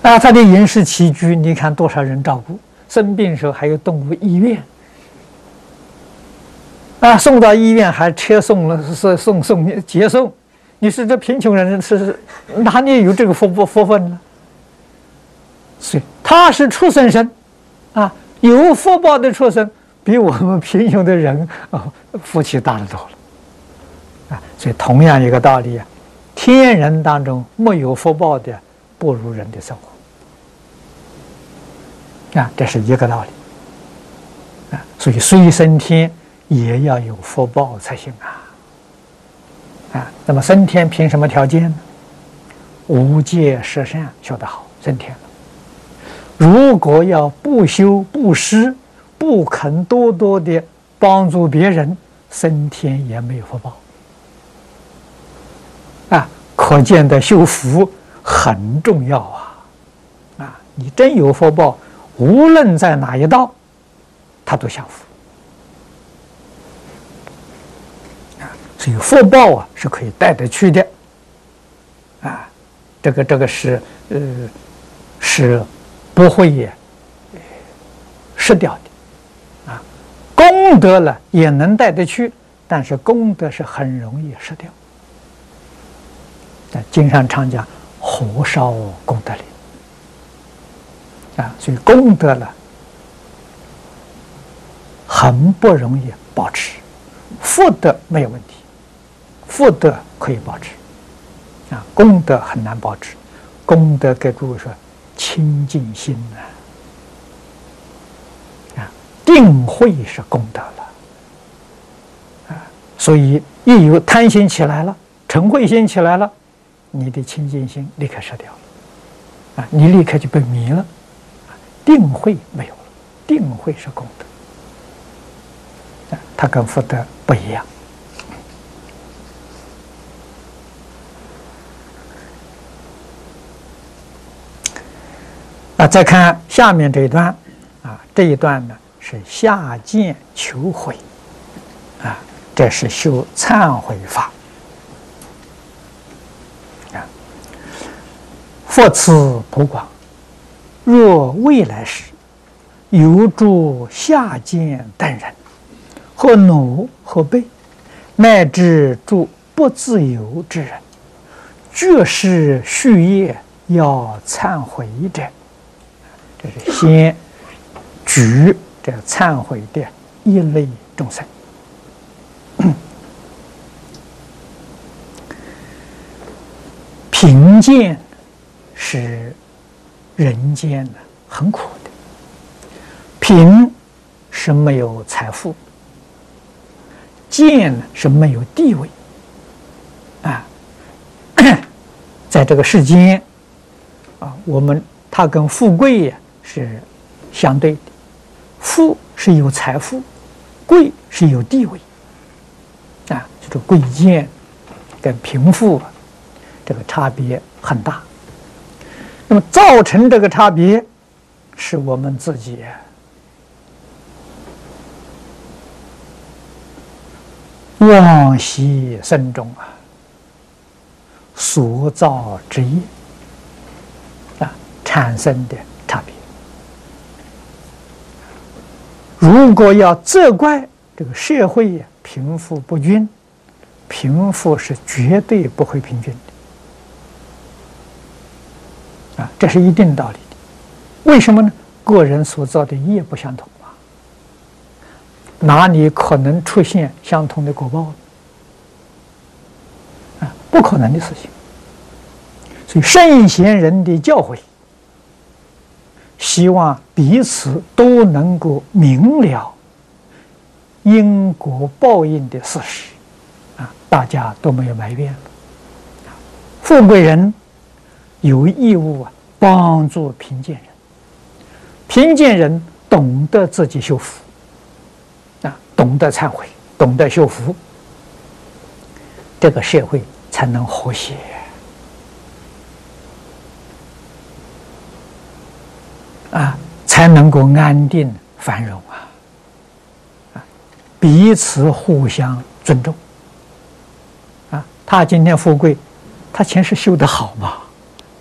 啊，他的饮食起居，你看多少人照顾，生病时候还有动物医院，啊，送到医院还车送了，接送，你是这贫穷人是哪里有这个福分呢？所以他是畜生身，啊，有福报的畜生比我们贫穷的人啊福气大得多了，啊，所以同样一个道理啊，天人当中没有福报的不如人的生活，啊，这是一个道理，啊，所以虽升天也要有福报才行啊，啊，那么升天凭什么条件呢？无戒十善修得好，升天了。如果要不修不施，不肯多多的帮助别人，升天也没有福报。啊，可见的修福很重要啊！啊，你真有福报，无论在哪一道，他都享福。啊，所以福报啊是可以带得去的。啊，这个是不会失掉的，啊，功德了也能带得去，但是功德是很容易失掉。经上常讲火烧功德林，啊，所以功德了很不容易保持，福德没有问题，福德可以保持，啊，功德很难保持，功德给诸位说。清净心呢？啊，定慧是功德了，啊，所以一有贪心起来了，嗔恚心起来了，你的清净心立刻失掉了，啊，你立刻就被迷了，定慧没有了，定慧是功德，啊，它跟福德不一样。啊，再看下面这一段，啊，这一段呢是下贱求悔，啊，这是修忏悔法，啊，佛慈普广，若未来世有诸下贱等人，或奴或婢，乃至诸不自由之人，绝世续业要忏悔者。这是先举这个忏悔的一类众生。贫贱是人间很苦的，贫是没有财富，贱是没有地位，啊，在这个世间啊，它跟富贵呀是相对的，富是有财富，贵是有地位，啊，这个贵贱跟贫富这个差别很大。那么造成这个差别，是我们自己往昔生中啊所造之业啊产生的差别。如果要责怪这个社会贫富不均，贫富是绝对不会平均的啊，这是一定道理的。为什么呢？个人所造的业不相同啊，哪里可能出现相同的果报呢？啊，不可能的事情。所以圣贤人的教诲，希望彼此都能够明了因果报应的事实啊，大家都没有埋怨了。富贵人有义务帮助贫贱人，贫贱人懂得自己修福啊，懂得忏悔，懂得修福，这个社会才能和谐啊，才能够安定繁荣啊，彼此互相尊重啊。他今天富贵，他前世修得好嘛？